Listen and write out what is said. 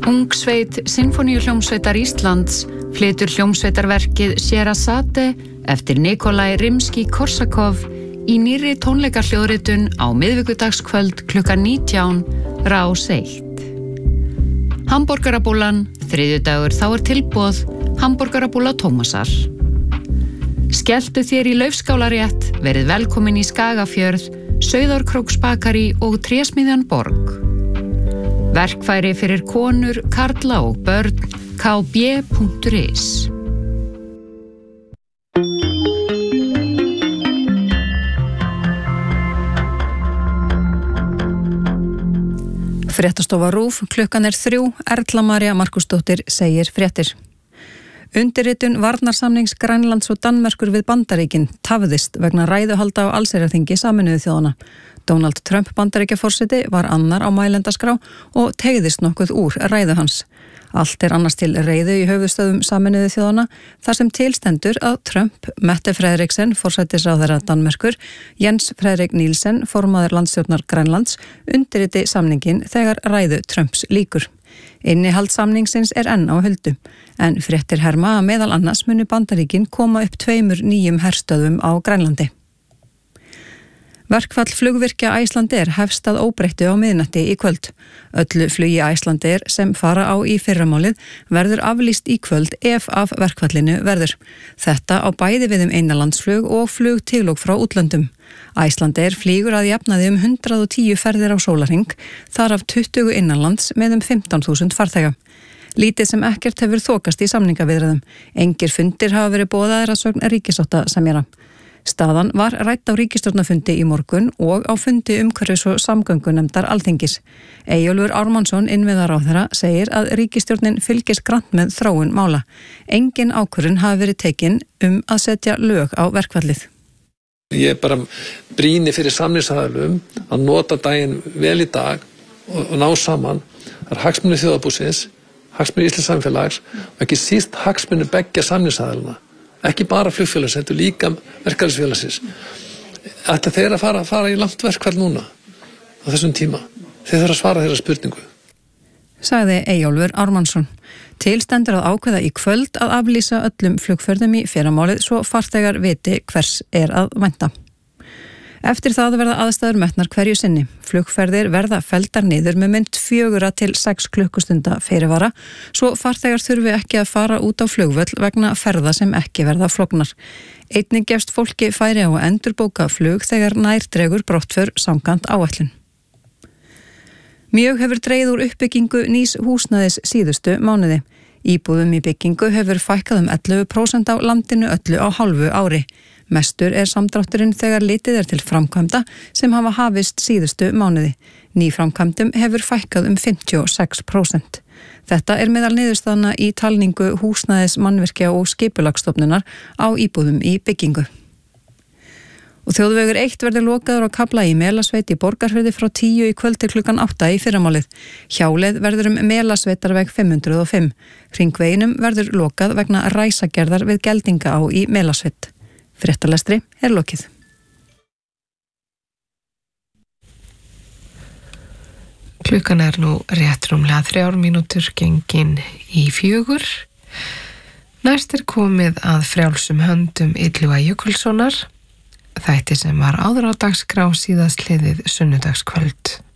Ungsveit Sinfóníuhljómsveitar Íslands flytur hljómsveitarverkið Sherazade eftir Nikolai Rimski-Korsakov í nýrri tónleikahljóðritun á miðvikudagskvöld klukkan 19 Rás 1. Hamborgarabúlan, þriðjudagur þá tilboð Hamborgarabúla Tómasar. Skelltu þér í Laufskálarétt, verið velkomin í Skagafjörð, Sauðárkróksbakari og Trésmiðjan Borg. Verkfæri fyrir konur, karla og börn, kb.is. Fréttastofa RÚV, klukkan 3, Erla María Markúsdóttir segir fréttir. Undirritun varnarsamnings Grænlands og Danmerkur við Bandaríkin tafðist vegna ræðuhalda á allsherjarþingi Sameinuðu þjóðanna. Donald Trump Bandaríkjaforseti var annar á mælendaskrá og teygðist nokkuð úr ræðu hans. Allt annars til reiðu í höfuðstöðum Sameinuðu þjóðanna þar sem tilstendur að Trump, Mette Frederiksen, forsætisráðherra Danmerkur, Jens Frederik Nielsen, formaður landstjórnar Grænlands, undirriti samningin þegar ræðu Trumps lýkur. Innihald samningsins enn á huldu, en fréttir herma að meðal annars munu Bandaríkin koma upp 2 nýjum herstöðvum á Grænlandi. Verkfall flugvirkja Icelandair hefst að óbreyttu á miðnætti í kvöld. Öllu flugi Icelandair sem fara á í fyrramálið verður aflýst í kvöld ef af verkfallinu verður. Þetta á bæði við innanlandsflug og flug til og frá útlöndum. Icelandair flýgur að jafnaði 110 ferðir á sólarhring, þar af 20 innanlands með 15.000 farþega. Lítið sem ekkert hefur þokast í samningaviðræðum. Engir fundir hafa verið boðaðir að sögn ríkissáttasemjara. Staðan var rædd á ríkisstjórnarfundi í morgun og á fundi umhverfis- og samgöngunefndar Alþingis. Eyjólfur Ármannsson, innviðaráðherra, segir að ríkisstjórnin fylgist grannt með þróun mála. Engin ákvörðun hafi verið tekin að setja lög á verkfallið. Ég bara brýni fyrir samningsaðilum að nota daginn vel í dag og ná saman. Það er hagsmunir þjóðarbúsins, hagsmunir íslensks samfélags og ekki síst hagsmunir beggja samningsaðilana. Ekki bara flugfélagsins, heldur líka verkalýðsfélagsins. Ætla þeir að fara í langt verkfall núna á þessum tíma. Þeir þurfa að svara þeirra spurningu. Sagði Eyjólfur Ármannsson. Tilstendur að ákveða í kvöld að aflýsa öllum flugferðum í fyrramálið svo farþegar viti hvers að vænta. Eftir það verða aðstæður metnar hverju sinni. Flugferðir verða felldar niður með mynd 4 til 6 klukkustunda fyrirvara, svo farþegar þurfi ekki að fara út á flugvöll vegna ferða sem ekki verða flognar. Einnig gefst fólki færi á að endurbóka flug þegar nær dregur brottför samkvæmt áætlun. Mjög hefur dregið úr uppbyggingu nýs húsnæðis síðustu mánuði. Íbúðum í byggingu hefur fækkað 11% á landinu öllu á hálfu ári. Mestur samdrátturinn þegar litið til framkvæmda sem hafa hafist síðustu mánuði. Nýframkvæmdum hefur fækkað 56%. Þetta meðal niðurstaðna í talningu húsnæðis mannvirkja og skipulagsstofnunar á íbúðum í byggingu. Og þjóðvegur 1 verður lokaður á kafla í Melasveit í Borgarfirði frá 10 í kvöld til klukkan 8 í fyrramálið. Hjáleið verður Melasveitarveg 505. Hringveginum verður lokað vegna ræsagerðar við Geldinga á í Melasveit. Fréttalestri lokið. Klukkan nú rétt rúmlega 3 mínútur gengin í 4. Næst komið að frjálsum höndum Illuga Jökulssonar, þætti sem var áður á dagskrá síðastliðið sunnudagskvöld.